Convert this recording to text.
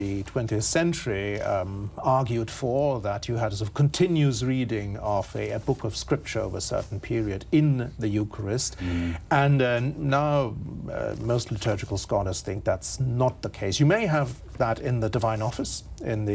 the 20th century argued for that you had a sort of continuous reading of a book of scripture over a certain period in the Eucharist. And now most liturgical scholars think that's not the case. You may have that in the Divine Office, in the